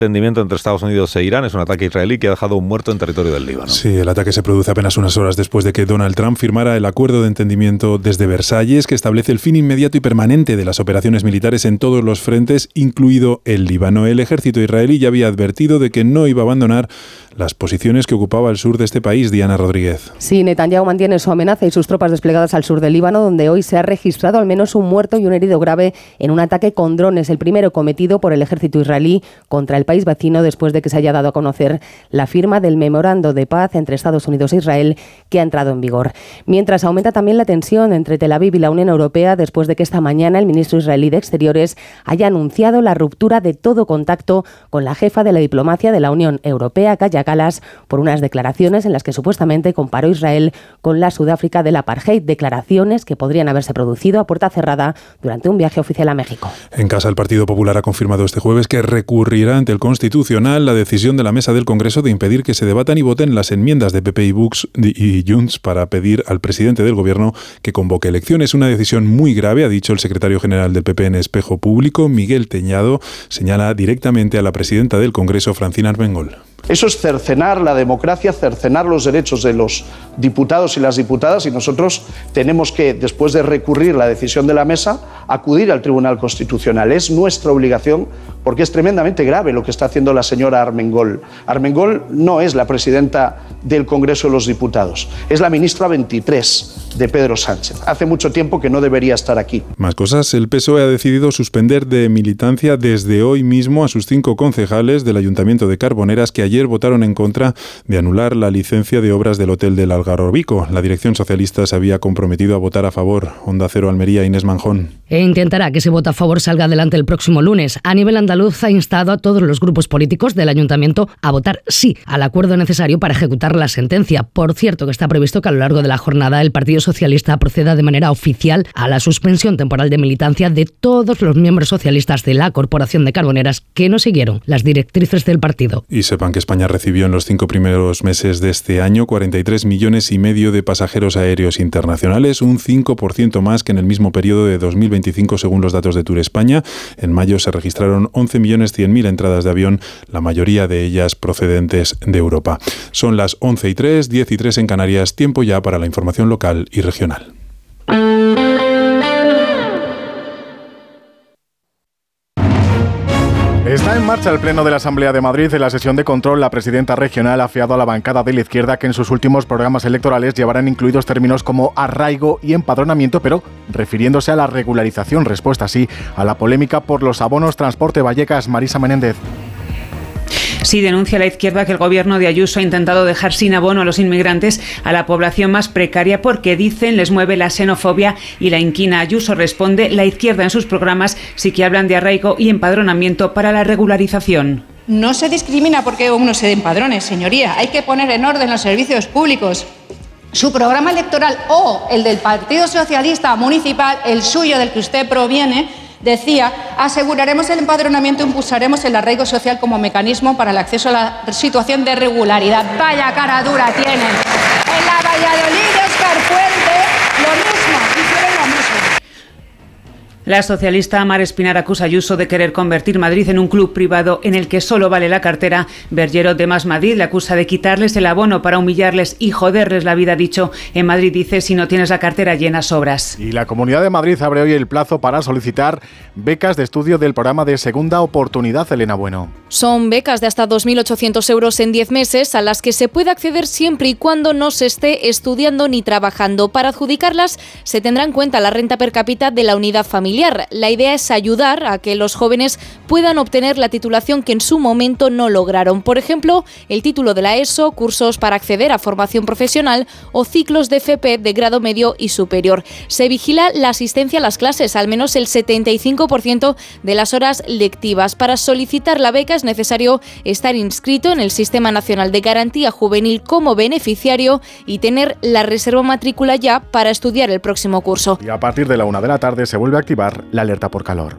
entendimiento entre Estados Unidos e Irán. Es un ataque israelí que ha dejado un muerto en territorio del Líbano. Sí, el ataque se produce apenas unas horas después de que Donald Trump firmara el acuerdo de entendimiento desde Versalles, que establece el fin inmediato y permanente de las operaciones militares en todos los frentes, incluido el Líbano. El ejército israelí ya había advertido de que no iba a abandonar las posiciones que ocupaba al sur de este país. Diana Rodríguez. Sí, Netanyahu mantiene su amenaza y sus tropas desplegadas al sur del Líbano, donde hoy se ha registrado al menos un muerto y un herido grave en un ataque con drones, el primero cometido por el ejército israelí contra el país vecino después de que se haya dado a conocer la firma del memorando de paz entre Estados Unidos e Israel que ha entrado en vigor. Mientras aumenta también la tensión entre Tel Aviv y la Unión Europea después de que esta mañana el ministro israelí de Exteriores haya anunciado la ruptura de todo contacto con la jefa de la diplomacia de la Unión Europea, Kaja Kallas, por unas declaraciones en las que supuestamente comparó Israel con la Sudáfrica del apartheid, declaraciones que podrían haberse producido a puerta cerrada durante un viaje oficial a México. En casa, el Partido Popular ha confirmado este jueves que recurrirá ante el Constitucional la decisión de la Mesa del Congreso de impedir que se debatan y voten las enmiendas de PP y Junts para pedir al presidente del Gobierno que convoque elecciones. Una decisión muy grave, ha dicho el secretario general del PP en Espejo Público, Miguel Teñado, señala directamente a la presidenta del Congreso, Francina Armengol. Eso es cercenar la democracia, cercenar los derechos de los diputados y las diputadas, y nosotros tenemos que, después de recurrir la decisión de la mesa, acudir al Tribunal Constitucional. Es nuestra obligación porque es tremendamente grave lo que está haciendo la señora Armengol. Armengol no es la presidenta del Congreso de los Diputados, es la ministra 23 de Pedro Sánchez. Hace mucho tiempo que no debería estar aquí. Más cosas, el PSOE ha decidido suspender de militancia desde hoy mismo a sus 5 concejales del Ayuntamiento de Carboneras que ayer votaron en contra de anular la licencia de obras del Hotel del Algarrobico. La dirección socialista se había comprometido a votar a favor. Onda Cero Almería, Inés Manjón. Intentará que ese voto a favor salga adelante el próximo lunes. A nivel andaluz ha instado a todos los grupos políticos del Ayuntamiento a votar sí al acuerdo necesario para ejecutar la sentencia. Por cierto, que está previsto que a lo largo de la jornada el Partido Socialista proceda de manera oficial a la suspensión temporal de militancia de todos los miembros socialistas de la Corporación de Carboneras que no siguieron las directrices del partido. Y sepan que España recibió en los 5 primeros meses de este año 43,5 millones de pasajeros aéreos internacionales, un 5% más que en el mismo periodo de 2025 según los datos de Tour España. En mayo se registraron 11.100.000 entradas de avión, la mayoría de ellas procedentes de Europa. Son las 11:03, 10:03 en Canarias, tiempo ya para la información local y regional. Está en marcha el Pleno de la Asamblea de Madrid. En la sesión de control, la presidenta regional ha fiado a la bancada de la izquierda que en sus últimos programas electorales llevarán incluidos términos como arraigo y empadronamiento, pero refiriéndose a la regularización, respuesta así a la polémica por los abonos Transporte Vallecas. Marisa Menéndez. Sí, denuncia la izquierda que el gobierno de Ayuso ha intentado dejar sin abono a los inmigrantes a la población más precaria porque, dicen, les mueve la xenofobia y la inquina. Ayuso responde, la izquierda en sus programas sí que hablan de arraigo y empadronamiento para la regularización. No se discrimina porque uno se empadrone, señoría. Hay que poner en orden los servicios públicos. Su programa electoral o el del Partido Socialista Municipal, el suyo del que usted proviene, decía, aseguraremos el empadronamiento, impulsaremos el arraigo social como mecanismo para el acceso a la situación de regularidad. Vaya cara dura tienen. En la Valladolid de Óscar Puente, lo mismo, hicieron lo mismo. La socialista Mar Espinar acusa a Ayuso de querer convertir Madrid en un club privado en el que solo vale la cartera. Bergero de Más Madrid le acusa de quitarles el abono para humillarles y joderles la vida. Dicho en Madrid, dice, si no tienes la cartera llena, sobras. Y la Comunidad de Madrid abre hoy el plazo para solicitar becas de estudio del programa de Segunda Oportunidad. Elena Bueno. Son becas de hasta 2.800 euros en 10 meses a las que se puede acceder siempre y cuando no se esté estudiando ni trabajando. Para adjudicarlas se tendrá en cuenta la renta per cápita de la unidad familiar. La idea es ayudar a que los jóvenes puedan obtener la titulación que en su momento no lograron. Por ejemplo, el título de la ESO, cursos para acceder a formación profesional o ciclos de FP de grado medio y superior. Se vigila la asistencia a las clases, al menos el 75% de las horas lectivas. Para solicitar la beca es necesario estar inscrito en el Sistema Nacional de Garantía Juvenil como beneficiario y tener la reserva matrícula ya para estudiar el próximo curso. Y a partir de la 1 de la tarde se vuelve a activar la alerta por calor.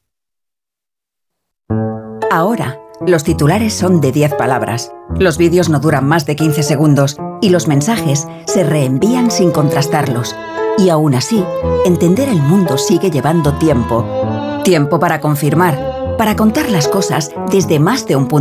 Ahora, los titulares son de 10 palabras. Los vídeos no duran más de 15 segundos y los mensajes se reenvían sin contrastarlos. Y aún así, entender el mundo sigue llevando tiempo. Tiempo para confirmar, para contar las cosas desde más de un punto